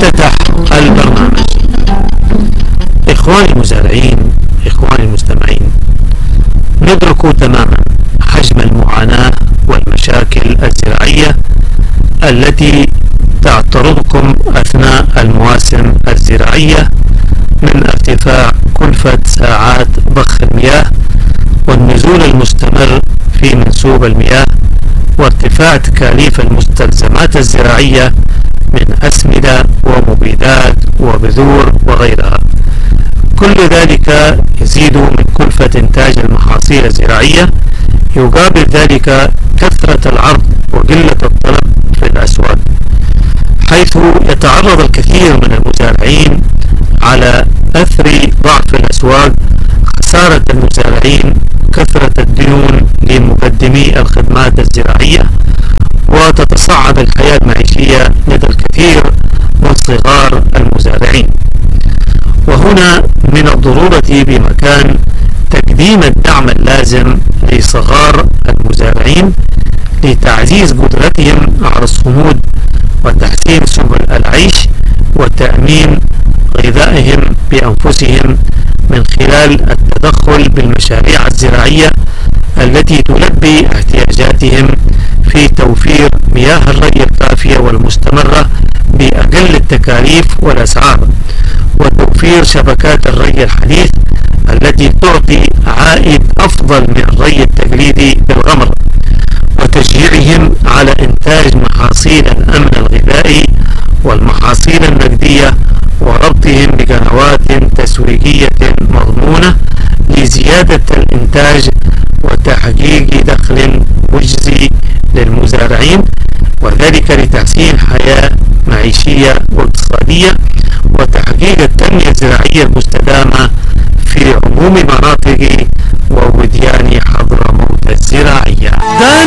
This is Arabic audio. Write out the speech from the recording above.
افتتح البرنامج. إخواني المزارعين، إخواني المستمعين، ندرك تماما حجم المعاناة والمشاكل الزراعية التي تعترضكم أثناء المواسم الزراعية، من ارتفاع كلفة ساعات ضخ المياه والنزول المستمر في منسوب المياه، وارتفاع تكاليف المستلزمات الزراعية من أسمدة ومبيدات وبذور وغيرها. كل ذلك يزيد من كلفة إنتاج المحاصيل الزراعية، يقابل ذلك كثرة العرض وقلة الطلب في الأسواق، حيث يتعرض الكثير من المزارعين على أثر ضعف الأسواق، خسارة المزارعين، كثرة الديون لمقدمي الخدمات الزراعية، وتتصعب الحياة المعيشية لدى الكثير من صغار المزارعين. وهنا من الضرورة بمكان تقديم الدعم اللازم لصغار المزارعين لتعزيز قدرتهم على الصمود وتحسين سبل العيش وتأمين غذائهم بأنفسهم من خلال التدخل بالمشاريع الزراعية التي تلبي احتياجاتهم في توفير مياه الري الكافية والمستمرة بأقل التكاليف والأسعار، وتوفير شبكات الري الحديث التي تعطي عائد أفضل من الري التقليدي بالغمر، وتشجيعهم على إنتاج محاصيل الأمن الغذائي والمحاصيل النقدية، وربطهم بقنوات تسويقية مضمونة لزيادة الإنتاج وتحقيق دخل مجزي للمزارعين، وذلك لتحسين حياة معيشية واقتصادية وتحقيق التنمية الزراعية المستدامة في عموم مناطق